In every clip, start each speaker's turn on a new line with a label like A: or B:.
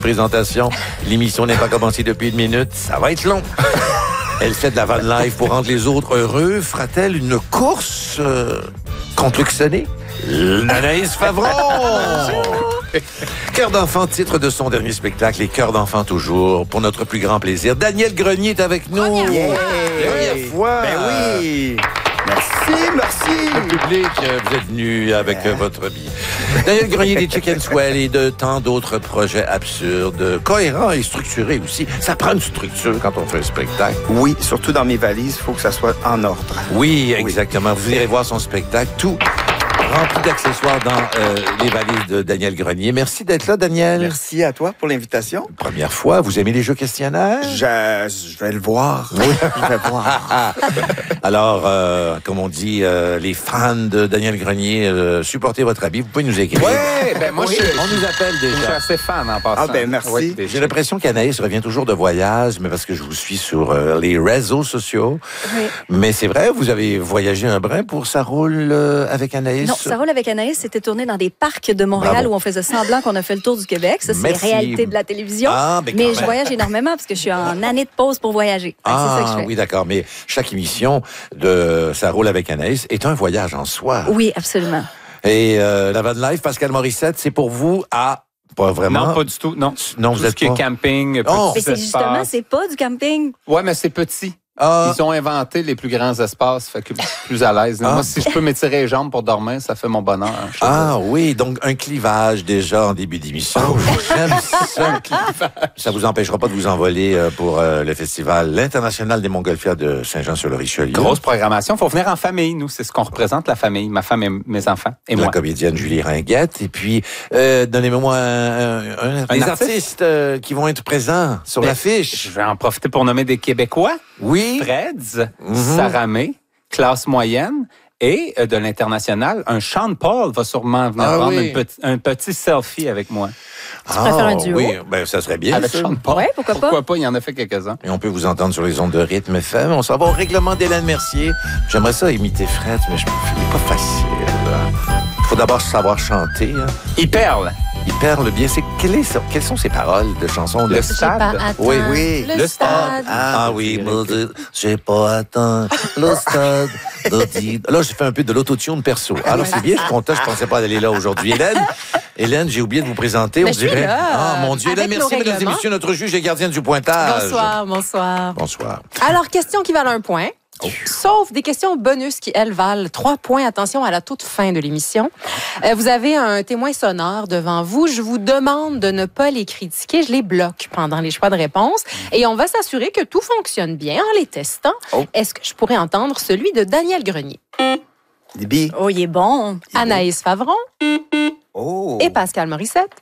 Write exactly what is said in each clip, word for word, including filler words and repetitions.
A: Présentation. L'émission n'est pas commencée depuis une minute. Ça va être long. Elle fait de la van life pour rendre les autres heureux. Fera-t-elle une course euh, contre Luxonné? Anaïs Favron! Cœur d'enfant, titre de son dernier spectacle, et Cœur d'enfant toujours, pour notre plus grand plaisir. Daniel Grenier est avec nous.
B: Première
A: Yeah.
B: fois.
A: Première fois.
C: Ben oui. Merci, merci.
A: Le public, euh, vous êtes venu avec euh, votre vie. Daniel Grenier des Chicken Swell et de tant d'autres projets absurdes, cohérents et structurés aussi. Ça prend une structure quand on fait un spectacle.
C: Oui, surtout dans mes valises, il faut que ça soit en ordre.
A: Oui, exactement. Vous irez voir son spectacle, tout rempli d'accessoires dans euh, les valises de Daniel Grenier. Merci d'être là, Daniel.
C: Merci à toi pour l'invitation.
A: Première fois, vous aimez les jeux questionnaires?
C: Je, je vais le voir.
A: Oui.
C: Je vais voir.
A: Alors, euh, comme on dit, euh, les fans de Daniel Grenier, euh, supportez votre habit. Vous pouvez nous écrire.
D: Ouais, ben moi,
A: Oui,
D: je,
A: on nous appelle
D: je suis
A: déjà.
D: assez fan en passant.
C: Ah, ben merci.
D: Oui, des-
A: J'ai l'impression qu'Anaïs revient toujours de voyage, mais parce que je vous suis sur euh, les réseaux sociaux.
B: Oui.
A: Mais c'est vrai, vous avez voyagé un brin pour Ça roule euh, avec Anaïs?
B: Non, Ça roule avec Anaïs, c'était tourné dans des parcs de Montréal
A: Bravo.
B: où on faisait semblant qu'on a fait le tour du Québec. Ça, c'est
A: Merci.
B: réalité de la télévision.
A: Ah, ben quand
B: mais je
A: même.
B: voyage énormément parce que je suis en année de pause pour voyager. Fait que c'est ça que je
A: Ah,
B: fais.
A: oui, d'accord. Mais chaque émission de Ça roule avec Anaïs est un voyage en soi.
B: Oui, absolument.
A: Et euh, la van life, Pascal Morissette, c'est pour vous à... Pas vraiment?
D: Non, pas du tout. Non,
A: Non, vous
D: tout
A: êtes
D: ce qui
A: pas-
D: est camping,
A: Oh.
B: Mais
D: petits
B: c'est justement,
D: espaces.
B: c'est pas du camping.
D: Ouais, mais c'est petit.
A: Ah,
D: Ils ont inventé les plus grands espaces, fait que plus à l'aise.
A: Ah.
D: Moi, si je peux m'étirer les jambes pour dormir, ça fait mon bonheur. hein, je sais
A: ah oui, donc un clivage déjà en début d'émission. J'aime ça. Ça vous empêchera pas de vous envoler euh, pour euh, le festival international des Montgolfières de Saint-Jean-sur-le-Richelieu.
D: pas. Grosse programmation. Faut venir en famille, nous. C'est ce qu'on représente, la famille. Ma femme et mes enfants. Et
A: La
D: moi.
A: comédienne Julie Ringuette. Et puis, euh, donnez-moi un, un, un-
D: Un
A: des
D: artiste?
A: artistes euh, qui vont être présents sur
D: Ben,
A: l'affiche.
D: Je vais en profiter pour nommer des Québécois.
A: Oui.
D: Freds,
A: Mhm.
D: Sarah May, classe moyenne. Et euh, de l'international, un Sean Paul va sûrement venir
A: Ah
D: prendre
A: oui.
D: une petit- un petit selfie avec moi.
A: Tu
B: préfères un duo?
A: Oui, ben, ça serait bien.
D: Avec
A: ça.
D: Sean Paul.
B: Ouais, pourquoi pas?
D: Pourquoi pas? Il en a fait quelques-uns.
A: Et on peut vous entendre sur les ondes de rythme F M. On s'en va au règlement d'Hélène Mercier. J'aimerais ça imiter Fred, mais je c'est pas facile. Il faut d'abord savoir chanter. hein.
D: Il perle.
A: Il perle bien. C'est, quelle est, ça- quelles sont ces paroles de chansons?
D: Le
A: de-
D: stade.
B: J'ai pas atteint
A: Oui, oui.
B: Le,
D: Le
B: stade.
D: stade.
A: Ah, oui, mais de- j'ai pas atteint le stade. de di- Là, j'ai fait un peu de l'autotune perso. Alors, c'est bien, je suis content, je pensais pas aller là aujourd'hui. Hélène, Hélène, j'ai oublié de vous présenter.
E: Ben,
A: on
E: je suis
A: dirait.
E: là,
A: Ah, mon Dieu,
E: avec
A: Hélène,
E: nos
A: merci, mesdames et
E: règlements.
A: messieurs, notre juge et gardienne du pointage.
E: Bonsoir, bonsoir.
A: Bonsoir.
E: Alors, question qui valent un point.
A: Oh.
E: Sauf des questions bonus qui, elles, valent trois points. Attention à la toute fin de l'émission. Euh, vous avez un témoin sonore devant vous. Je vous demande de ne pas les critiquer. Je les bloque pendant les choix de réponse. Et on va s'assurer que tout fonctionne bien en les testant.
C: Oh.
E: Est-ce que je pourrais entendre celui de Daniel Grenier,
C: Des billes.
B: Oh, il est bon.
E: Anaïs Favron
C: Oh.
E: et Pascal Morissette?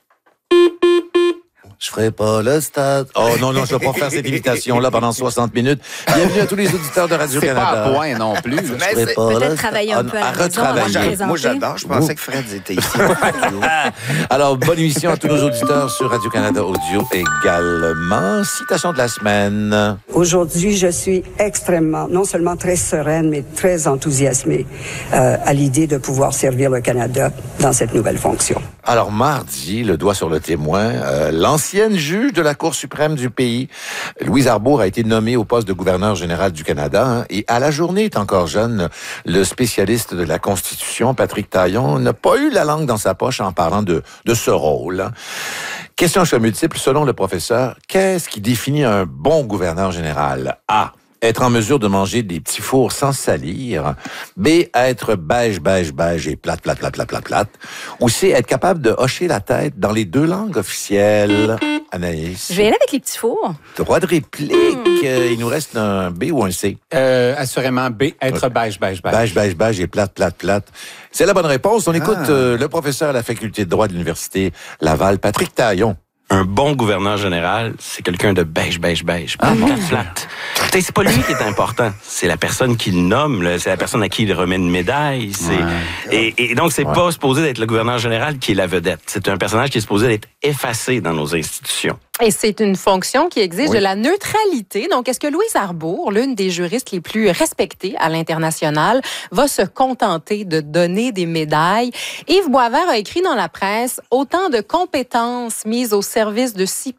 A: Je ferai pas le stade. Oh non, non, je vais pas faire cette imitation-là pendant soixante minutes. Bienvenue à tous les auditeurs de
D: C'est pas
A: Radio-Canada.
D: à point non plus. là.
A: Je
C: Mais
A: ferai
C: c'est-
A: pas
B: Peut-être
A: le
B: travailler
A: stade.
B: un peu à la
A: À
B: maison
A: retravailler.
B: avant de
C: Moi,
B: présenter.
C: moi, j'adore. Je pensais que Fred était ici.
A: Alors, bonne émission à tous nos auditeurs sur Radio-Canada Audio également. Citation de la semaine.
F: Aujourd'hui, je suis extrêmement, non seulement très sereine, mais très enthousiasmée euh, à l'idée de pouvoir servir le Canada dans cette nouvelle fonction.
A: Alors, mardi, le doigt sur le témoin, euh, l'ancienne juge de la Cour suprême du pays, Louise Arbour, a été nommée au poste de gouverneur général du Canada. hein, et à la journée est encore jeune, le spécialiste de la Constitution, Patrick Taillon, n'a pas eu la langue dans sa poche en parlant de, de ce rôle. hein. Question choix multiple, selon le professeur, qu'est-ce qui définit un bon gouverneur général? A. Être en mesure de manger des petits fours sans salir. B. Être beige, beige, beige et plate, plate, plate, plate, plate, plate. Ou C. Être capable de hocher la tête dans les deux langues officielles. Anaïs.
B: Je vais aller avec les petits fours.
A: Droit de réplique. Euh, il nous reste un B ou un C.
D: Euh, assurément B, être beige, beige, beige.
A: Beige, beige, beige et plate, plate, plate. C'est la bonne réponse. On écoute
C: Ah.
A: euh, le professeur à la faculté de droit de l'Université Laval, Patrick Taillon.
G: Un bon gouverneur général, c'est quelqu'un de beige, beige, beige. Ah, flat. T'sais, c'est pas lui qui est important. C'est la personne qui le nomme, là. C'est la personne à qui il remet une médaille. C'est... Et, et donc, c'est
A: Ouais.
G: pas supposé d'être le gouverneur général qui est la vedette. C'est un personnage qui est supposé d'être effacé dans nos institutions.
E: Et c'est une fonction qui exige
A: Oui.
E: de la neutralité. Donc, est-ce que Louise Arbour, l'une des juristes les plus respectées à l'international, va se contenter de donner des médailles? Yves Boisvert a écrit dans la presse « Autant de compétences mises au service de si